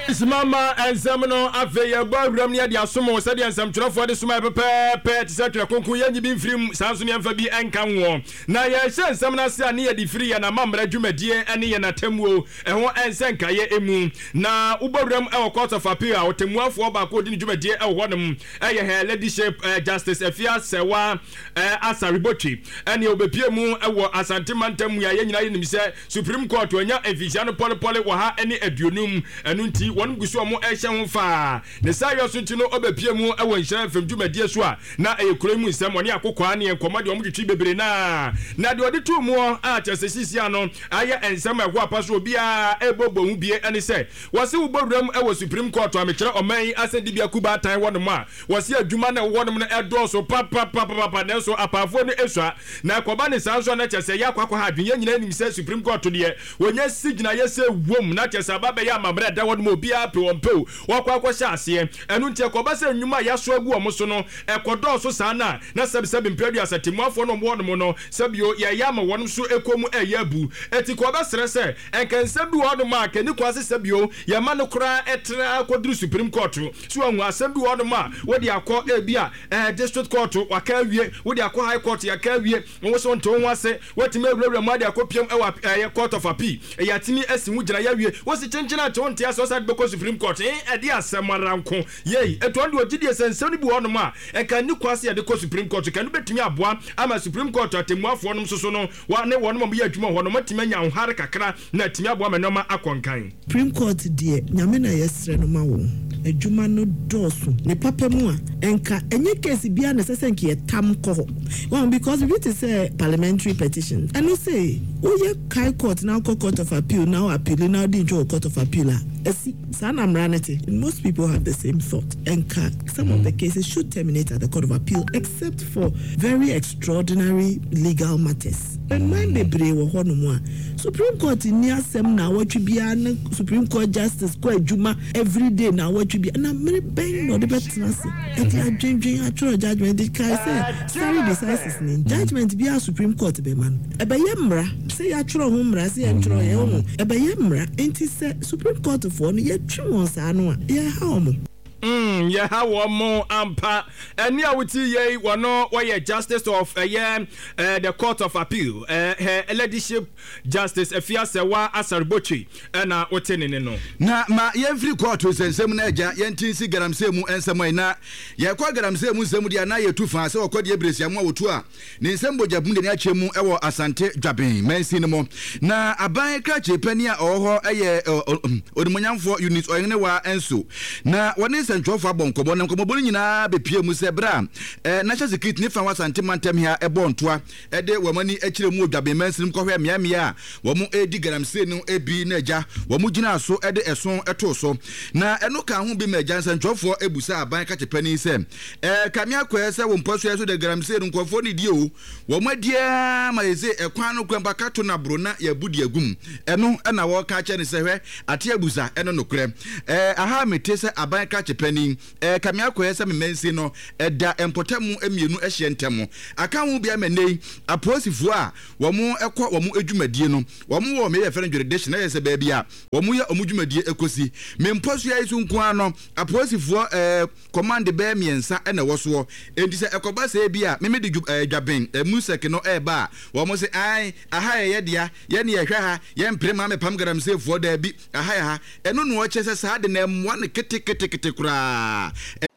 Mama and Samano Afeya Bogram near the Asumo said and some trouble for the Suma pet settle Kunku bin film Samsung Fabi and Kanwo. Now ya send some near the free and a mamma Jumedia and Ian Temu and one and Sankaye Emu. Now Ubogram our court of appeal or Temu for Bako Jumedia or one a ladyship justice Efia Sewa Asaribochi and you'll be Piemu as Antimantem Yayan Supreme Court when ya Evision Polypoly Waha any Edunum and Unti one guso mo ehye fa ne sayo so nti no obepie mu ewo nhyan fam dwumadie so a na ekremu nsem woni akokwa ne enkomade om twitwi bebre na de odi tu mu a chesesisi ano aye ensem ehwo apaso obi a ebobo hu bie ene se wose ubowram ewo Supreme Court amekere oman asedi bia kuba tan wono ma wose adwuma na wono no edo so papa ne so apafo ne esua na koba ne sanso na chese ya kwakwa ha dwenya nyina nim se Supreme Court de wonya sigina yese wom na chese ababe ya mamre da wono obi pe wonpe wakwa hyase enu ntie koba se nnwuma ya so agu omoso no ekodo so sana na sebsebe mpadu asatemu afo no mo no sebio ya ya ma wonom so ekomu eyabu eti koba serese enkensebi wono ma kani kwase sebio ya ma no kra etra kodru Supreme Court so anwu asembi wono ma wodi akọ ebia district court waka wie wodi akọ high court ya ka wie wo so nto nwase watime ewura mu ade akopiem ewa court of appeal ya timi asimu gina ya wie wo si chenchena to ntia so sad beko Supreme Court edi asemaranko yei etonde ogidi esenseni bu hono ma kan ni kwase de ko Supreme Court kan betumi aboa ama Supreme Court atemuafo no soso no wa ne wono mo ya adwuma hono matime nya nhare kakra na atimi aboa menoma akonkan Supreme Court die nyame na yesre no ma wo adwuma no doso ne papa mu a enka enye case bia na sesenke yetam ko well because it is a parliamentary petition and no say oye kai court now court of appeal now appeal now the court of appeal most people have the same thought. And some of the cases should terminate at the Court of Appeal, except for very extraordinary legal matters. And when they bring Supreme Court in near sem now what you be Supreme Court Justice Ko Juma every day now what you be and I'm very bang no the better and they are drinking a true judgment. They can say sorry decides in judgment be a Supreme Court be man. Ebayemra say a true humra say a true home. Ebayemra ain't say Supreme Court for yet true ones are no yeah home. Yeah, how one more ampa and near with ye wano why justice of the Court of Appeal ladyship justice Efia Sewa Asaribochi and whateni no na ma every court was ensem na eja yentisi garamsemu ensem na ye kwa garamsemu nsem dia na ye tufa se okodi ebresia mu awotu a ne nsem bojabunde ne achemu ewo Asante Dwaben mensi ne mo na aban krache pani a oho eye odimonyamfo unit oyene wa enso na woni ntwofo abonkobo na nkobo nyina bepie mu se bra national security ne fa wasante mantem hia ebontoa de wamani akire mu Dwaben mensim kohwe miamia wamu edi garamse no ebi na eja wamu gina so de eson eto so na eno ka ho bi meja ntwofo ebusa aban ka chepani se kamia kwese wo mposo so de garamse no nkofo ne die o wamu adia ma yeze ekwan no kwamba kato na brona ya budi agum eno na wo ka che ne se hwe ate abusa eno nokre aha metese aban ka chepani kamia kwese memensi no da empotamu emienu ehye ntemu aka ho bia menei aposifu a wamu ekọ wamu edwumadie no wamu wo me ye fere jurisdiction na yese ba bia wamu ye omudwumadie ekosi memposo ya isu nko ano aposifu command be miensa na woso enti se ekoba se bia memedi Dwaben musek no ba wamu se ai aha ye dia ye ne ye hwa ha ye mprema me pam garamse fo da bi aha ha eno no wo chese sa de na mwa ne kete kura.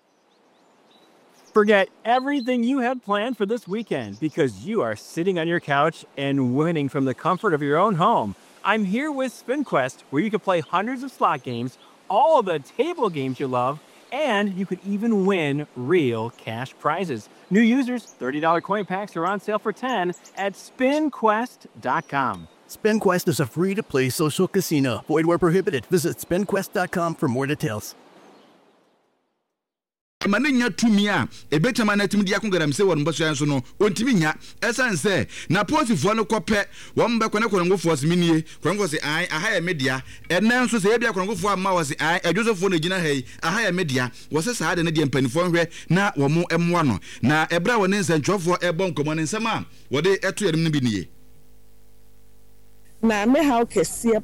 Forget everything you had planned for this weekend because you are sitting on your couch and winning from the comfort of your own home. I'm here with SpinQuest, where you can play hundreds of slot games, all of the table games you love, and you could even win real cash prizes. New users, $30 coin packs are on sale for $10 at SpinQuest.com. SpinQuest is a free-to-play social casino. Void where prohibited. Visit SpinQuest.com for more details. Maninya tumia ebetama na timi dia kongaramse won boso yanso no ontimi nya esanse na posifo no kope won be kone konongofo asiminie konongofo se ai aha ya media enenso se ebia konongofo ama wo se ai ejosofo no gina hei aha ya media wo se saade na dia mpanifo hwe na wo mo emwa no na ebra won nsantwofo ebon komo nsema wo de eto yanim no bi niye na me how kese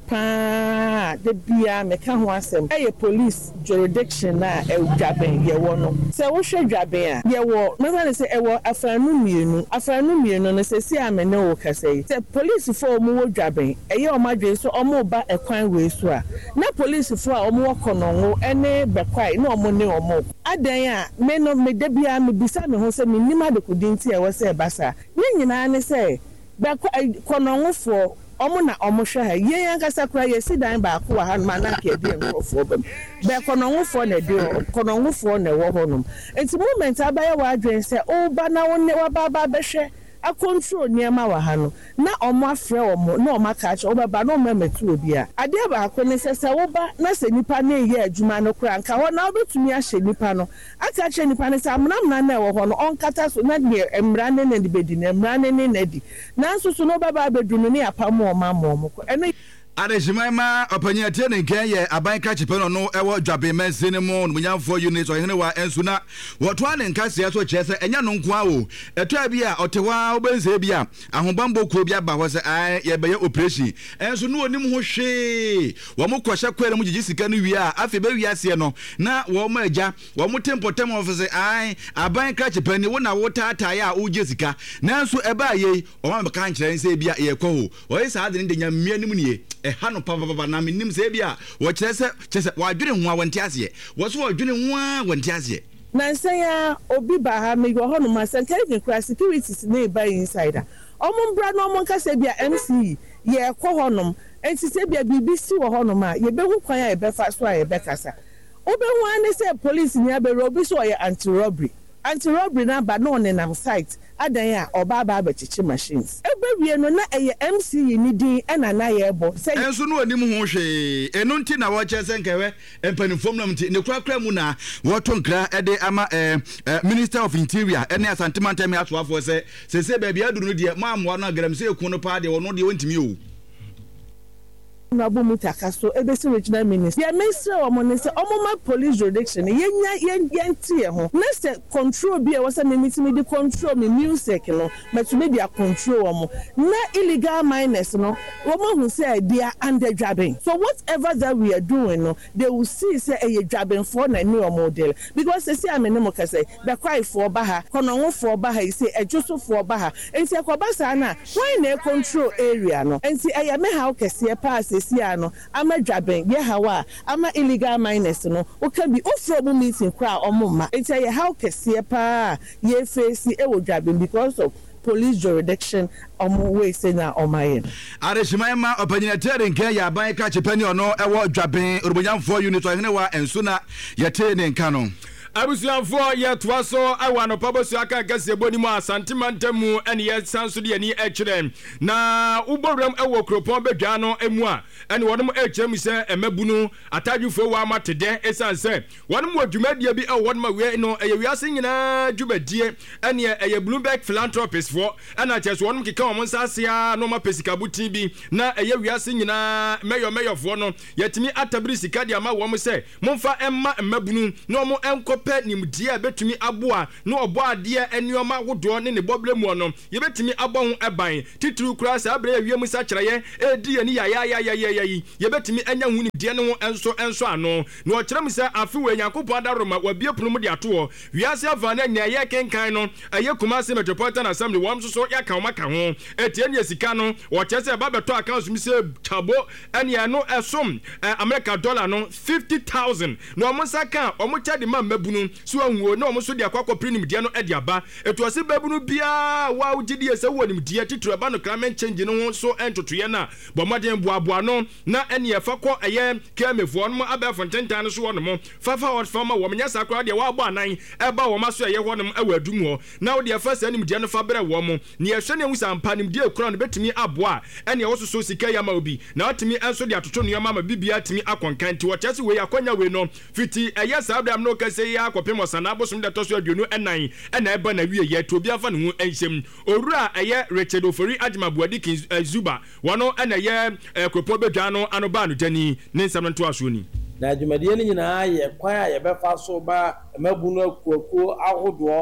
pa de bia me ka ho asem police jurisdiction na Dwaben ye wo no se wo hwe Dwaben a ye wo me say se e wo afanu mienu no se si amene wo kase se police for mu wo Dwaben ye o madwe so o mu ba ekwan we so a na police for a o mu kono ene bekwai na o mu ne o mu adan a me no me de bia me bisa me ho se me nima de kudinti e wo se basa ne nyina ne se kono for Omuna omosha ye yankasa kura ye sidan ba ko ha ma na ke bi enkrofo bam be kono for na de kono for na wo honum enti moment abaye wa adwen se o ba na wo ne wa ba behwe a control niema wa ha no na omo afre omo na omo ka che o ba na omo metu obi a ade ba ko ne se wo ba na se nipa na ye adwuma no kura nka ho na obetumi a hye nipa no aka che nipa ne se amna na wo ho no onkata so na de emra ne na de bedi na emra ne na di na so no ba bedunu ne apamo omo ko ene Adeshimama opanya tie ne nkan ye aban ka chipe no ewo Dwaben mense ne mo munyamfo unit ohene wa ensuna woto ane nka sia so kyese enya no nko awo eto a bia otewa obense bia ahobambo ko bia ba ho se ai ye beye operation enso no onim ho hwe wo mo kwahye kwere mo gigi sika no wi a afi ba wi ase no na wo mo agya wo mo tempotem ofise ai aban ka chipe ni wo na wo tata ya uje sika nanso eba ye wo ma ka nkyere nse bia ye kwo ho wo isa ade ne nya mmia nim nie hano papa na menim se bia wo kyerese wadwene ho a wonte ase wo so wadwene ho a wonte ase na nsanya obi ba ha me go hono ma san kevin cra securities na ba inside omo mbra no omo nkasa bia MC ye kwo honom enti se bia BBC wo honom a ye behu kwan a ye befa so a ye bekasa obehu ane se police ni abe obi so ye anti-robbery na ba no nenam site adan ya oba ba bechichi machines ebewie no na eye MC ni din ena na ye bo say enso no anim ho hwe eno nti na wo kyese nkewe empanifom nam nti ne krakra mu na woto nkra ede ama Minister of Interior ene asantemantam asoafo se ba bia duru no de ma amwa no agaram se ekun no pa de wono de wontimi o na bomu takaso ebesi regional minister ya minister omonese omoma police jurisdiction yentie ho na se control bi e wasa memitimi di control me music no metumi dia control omo na illegal miners no omo hu say they are under Dwaben so whatever that we are doing no they will see say e Dwaben for na ni omo model because say amene mo kase be kwai for ba ha kono wo for ba ha say ejoso for ba ha enti akoba sa na why na control area no enti aya me ha okese pass no ama Dwaben ye hawa ama illegal miners no o can be ofro meeting kra omoma enti ye how kese pa ye face e wo Dwaben because of police jurisdiction we say na omayen Adeshimama opanyina tere nkan ya ban ka chepani ono ewo Dwaben urubonyamfo unit ohene wa ensuna yete ne nka no abusuafo ye toaso awa no pabosu aka gase boni mu asantimantamu ene ye sanso de ani ekire na ubowram ewo kropon bedwa no emu a ene wonum ekirem se emabunu atadwufo wa matede esanse wonum wadwumadie bi wonum awe no eyewiase nyina dwumadie ene eye Bloomberg philanthropist for ena cheso wonum keka won sasia no mapesika butin bi na eyewiase nyina meyo fo no yetimi atabiri sika dia ma won se momfa emma emabunu no mo enko pe nimdia betumi aboa no obo ade enioma wodo ne boblemu no ye betumi abo ho eban tituru kura sa abre awiem sa kyereye edi ani ya ye betumi anya hu ni de no enso ano no kyerem se afi we Nyankopon adaroma wabie punum de ato wiase avana nya ye kenkan no eye Kumasi Metropolitan Assembly wam so ya kan maka ho etie ne sika no wo kyese ba beto account mi se tabo ene no esom America dollar no 50,000 no mo saka omo kyade ma mabunu so anwo na omo so de akwakọ prenim de no e de aba eto ase babunu bia wa ugidi ese wonim de titru aba no climate change no ho so entotoye na bomaden boaboa no na ene ye fakọ eye kemefo no aba fontentan no so wono mo fafa hot farmer wo menya sakra de wa abo anan eba wo maso eye wonom awadum ho na wo de fa se nim de no fa bere wo mo ne ye hwe ne hu sampa nim de ekura no betumi aboa ene wo so sika ya ma obi na otimi enso de atoto no ma bibia timi akonkan ti wo chese we akonya we no fiti eye sabram no kase ya akopem osana abosom de toso aduonu enan ena eba na wie ye to bia fa ne ho enhyem owura eye Richard Ofori Ajimabuadi King Zuba wono ena ye kropo bedwa no anoba no dani ne nsam nto aso ni na adwumadie ni nyina ye kwa ya befa so ba mabunu akuakuo ahodo